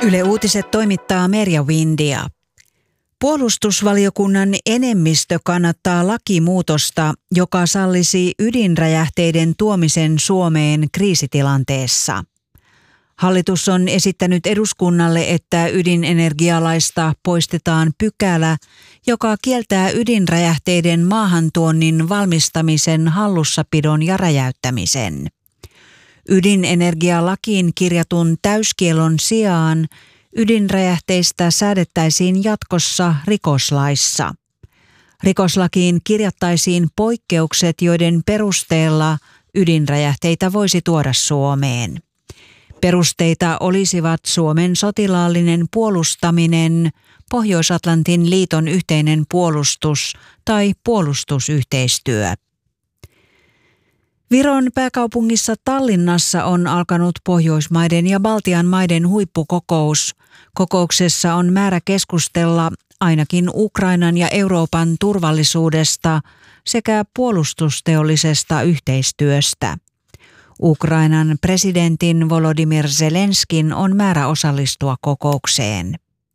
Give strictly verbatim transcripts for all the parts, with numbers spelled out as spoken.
Yle Uutiset toimittaa Merja Windia. Puolustusvaliokunnan enemmistö kannattaa lakimuutosta, joka sallisi ydinräjähteiden tuomisen Suomeen kriisitilanteessa. Hallitus on esittänyt eduskunnalle, että ydinenergialaista poistetaan pykälä, joka kieltää ydinräjähteiden maahantuonnin valmistamisen, hallussapidon ja räjäyttämisen. Ydinenergialakiin kirjatun täyskielon sijaan ydinräjähteistä säädettäisiin jatkossa rikoslaissa. Rikoslakiin kirjattaisiin poikkeukset, joiden perusteella ydinräjähteitä voisi tuoda Suomeen. Perusteita olisivat Suomen sotilaallinen puolustaminen, Pohjois-Atlantin liiton yhteinen puolustus tai puolustusyhteistyö. Viron pääkaupungissa Tallinnassa on alkanut Pohjoismaiden ja Baltian maiden huippukokous. Kokouksessa on määrä keskustella ainakin Ukrainan ja Euroopan turvallisuudesta sekä puolustusteollisesta yhteistyöstä. Ukrainan presidentin Volodymyr Zelenskin on määrä osallistua kokoukseen.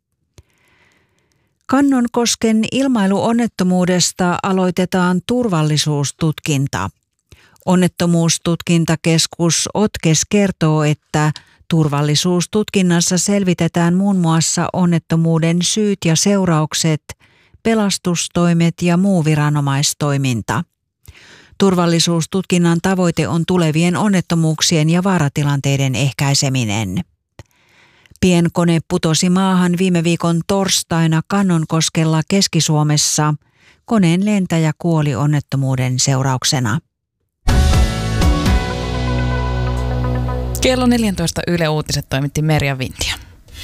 Kannonkosken ilmailuonnettomuudesta aloitetaan turvallisuustutkinta. Onnettomuustutkintakeskus OTKES kertoo, että turvallisuustutkinnassa selvitetään muun muassa onnettomuuden syyt ja seuraukset, pelastustoimet ja muu viranomaistoiminta. Turvallisuustutkinnan tavoite on tulevien onnettomuuksien ja vaaratilanteiden ehkäiseminen. Pienkone putosi maahan viime viikon torstaina Kannonkoskella Keski-Suomessa. Koneen lentäjä kuoli onnettomuuden seurauksena. Kello neljätoista Yle Uutiset toimitti Merja Windia.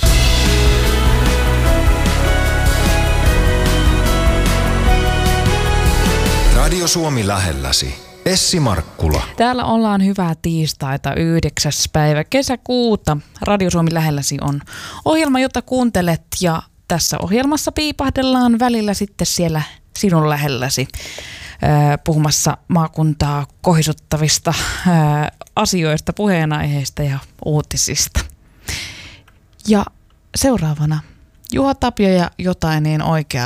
Radio Suomi lähelläsi. Essi Markkula. Täällä ollaan hyvää tiistaita yhdeksäs päivä kesäkuuta. Radio Suomi lähelläsi on ohjelma, jota kuuntelet, ja tässä ohjelmassa piipahdellaan välillä sitten siellä sinun lähelläsi äh, puhumassa maakuntaa kohisuttavista äh, asioista, puheenaiheista ja uutisista. Ja seuraavana Juha Tapio ja jotain niin oikea